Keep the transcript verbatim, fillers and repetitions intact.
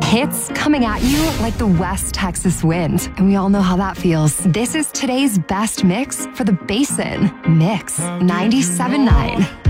Hits coming at you like the West Texas wind. And we all know how that feels. This is today's best mix for the Basin. Mix ninety-seven point nine.